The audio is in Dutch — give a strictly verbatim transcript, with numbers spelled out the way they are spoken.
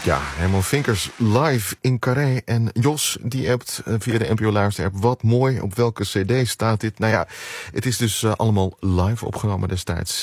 Ja, Herman Vinkers live in Carré. En Jos, die appt uh, via de N P O Luister-app. Wat mooi, op welke cd staat dit? Nou ja, het is dus uh, allemaal live opgenomen destijds